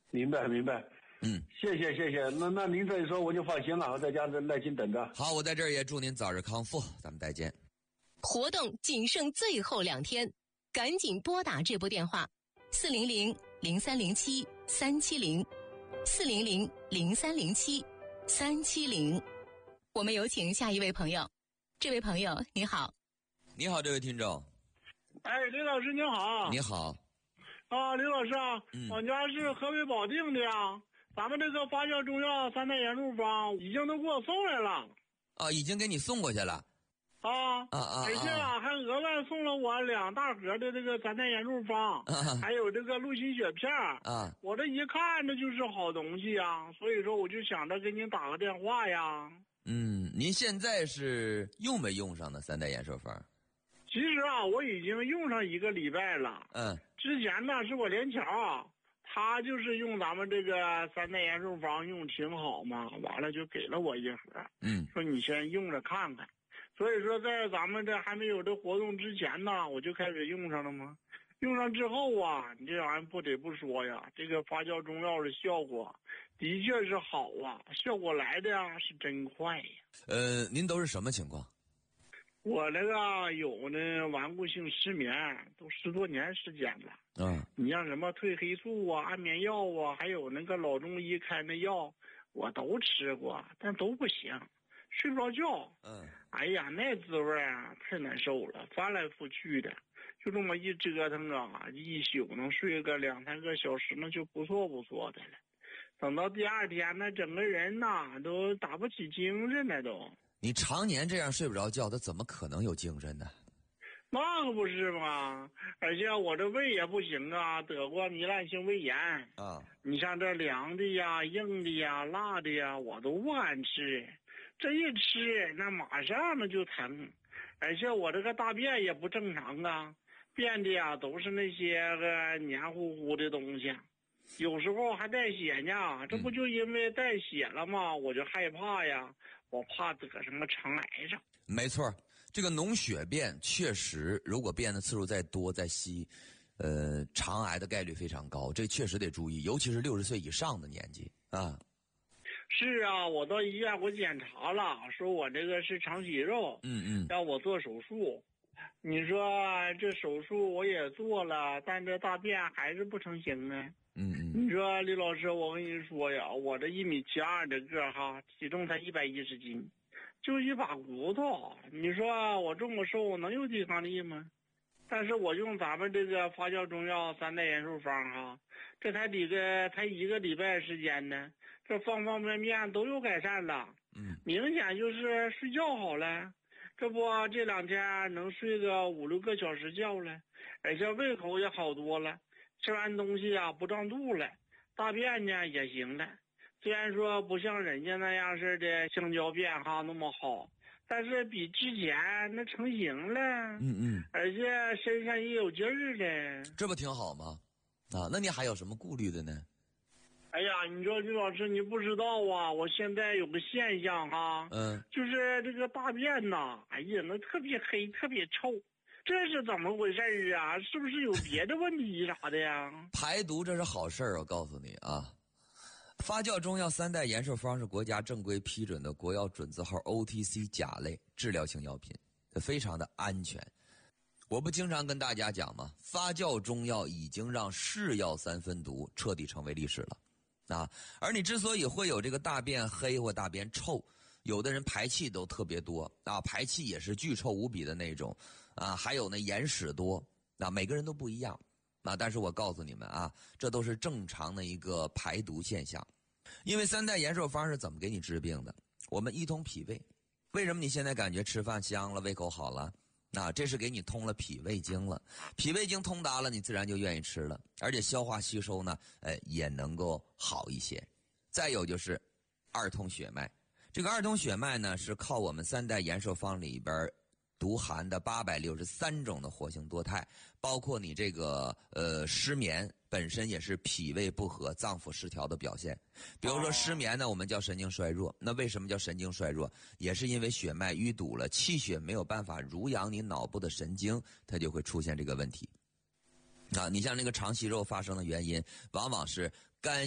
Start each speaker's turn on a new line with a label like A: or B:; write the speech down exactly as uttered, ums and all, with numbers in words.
A: 明白明白。
B: 嗯，
A: 谢谢谢谢。那那您这一说我就放心了，我在家耐心等着。
B: 好，我在这儿也祝您早日康复，咱们再见。
C: 活动仅剩最后两天，赶紧拨打这部电话四零零零三零七三七零四零零零三零七三七零。我们有请下一位朋友。这位朋友你好。
B: 你好，这位听众。
D: 哎，李老师您好。
B: 你好。
D: 啊，李老师啊，
B: 嗯、
D: 我家是河北保定的呀。咱们这个发酵中药三代元素方已经都给我送来了。
B: 啊，已经给你送过去了。
D: 啊
B: 啊啊！
D: 而且啊，还额外送了我两大盒的这个三代元素方，
B: 啊、
D: 还有这个鹿心血片
B: 啊。
D: 我这一看这就是好东西呀，所以说我就想着给您打个电话呀。
B: 嗯，您现在是用没用上的三代延寿方？
D: 其实啊，我已经用上一个礼拜了。
B: 嗯。
D: 之前呢，是我连桥，他就是用咱们这个三代延寿方用挺好嘛，完了就给了我一盒。
B: 嗯。
D: 说你先用着看看。所以说，在咱们这还没有这活动之前呢，我就开始用上了嘛。用上之后啊，你这玩意儿不得不说呀，这个发酵中药的效果的确是好啊，效果来的呀是真快呀。
B: 呃，您都是什么情况？
D: 我那个有呢顽固性失眠，都十多年时间了。
B: 嗯。
D: 你像什么褪黑素啊、安眠药啊，还有那个老中医开那药，我都吃过，但都不行。睡不着觉，
B: 嗯，
D: 哎呀，那滋味啊，太难受了，翻来覆去的，就这么一折腾啊，一宿能睡个两三个小时，那就不错不错的了。等到第二天呢，整个人呐都打不起精神了都。
B: 你常年这样睡不着觉，他怎么可能有精神呢？
D: 那可不是嘛，而且我这胃也不行啊，得过糜烂性胃炎
B: 啊。
D: 你像这凉的呀、硬的呀、辣的呀，我都不敢吃。这一吃，那马上那就疼，而且我这个大便也不正常啊，便的呀都是那些个黏糊糊的东西，有时候还带血呢。这不就因为带血了吗？我就害怕呀，我怕得什么肠癌症。
B: 没错，这个脓血便确实，如果便的次数再多再稀，呃，肠癌的概率非常高，这确实得注意，尤其是六十岁以上的年纪啊。
D: 是啊，我到医院我检查了，说我这个是肠息肉，
B: 嗯嗯，
D: 让我做手术。你说这手术我也做了，但这大便还是不成形啊。
B: 嗯嗯，
D: 你说李老师，我跟你说呀，我这一米七二的个哈，体重才一百一十斤，就一把骨头。你说我这么瘦能有抵抗力吗？但是我用咱们这个发酵中药三代元素方哈，这才几个才一个礼拜时间呢，这方方面面都有改善了。
B: 嗯，
D: 明显就是睡觉好了，这不这两天能睡个五六个小时觉了，而且胃口也好多了，吃完东西啊不胀肚了，大便呢也行了。虽然说不像人家那样似的香蕉便哈那么好，但是比之前那成型了。
B: 嗯嗯，
D: 而且身上也有劲儿了。
B: 这不挺好吗？啊，那你还有什么顾虑的呢？
D: 哎呀，你说李老师你不知道啊，我现在有个现象哈，
B: 嗯，
D: 就是这个大便呐，哎呀，那特别黑，特别臭，这是怎么回事啊？是不是有别的问题啥的呀？
B: 排毒这是好事儿，我告诉你啊。发酵中药三代延寿方是国家正规批准的国药准字号 O T C 甲类治疗性药品，非常的安全。我不经常跟大家讲吗？发酵中药已经让是药三分毒彻底成为历史了啊！而你之所以会有这个大便黑或大便臭，有的人排气都特别多啊，排气也是巨臭无比的那种啊，还有呢眼屎多啊，每个人都不一样啊。但是我告诉你们啊，这都是正常的一个排毒现象。因为三代延寿方是怎么给你治病的？我们一通脾胃，为什么你现在感觉吃饭香了，胃口好了？那这是给你通了脾胃经了，脾胃经通达了，你自然就愿意吃了，而且消化吸收呢，呃，也能够好一些。再有就是二通血脉，这个二通血脉呢，是靠我们三代延寿方里边独含的八百六十三种的活性多肽，包括你这个呃失眠本身也是脾胃不和、脏腑失调的表现。比如说失眠呢，我们叫神经衰弱。那为什么叫神经衰弱？也是因为血脉淤堵了，气血没有办法濡养你脑部的神经，它就会出现这个问题。啊，你像那个肠息肉发生的原因，往往是肝